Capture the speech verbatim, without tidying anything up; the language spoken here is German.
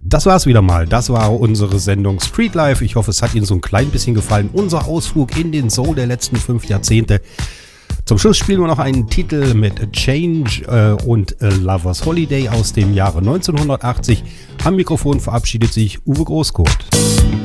Das war's wieder mal. Das war unsere Sendung Street Life. Ich hoffe, es hat Ihnen so ein klein bisschen gefallen. Unser Ausflug in den Soul der letzten fünf Jahrzehnte. Zum Schluss spielen wir noch einen Titel mit Change äh, und äh, Lover's Holiday aus dem Jahre neunzehnhundertachtzig. Am Mikrofon verabschiedet sich Uwe Großkurt.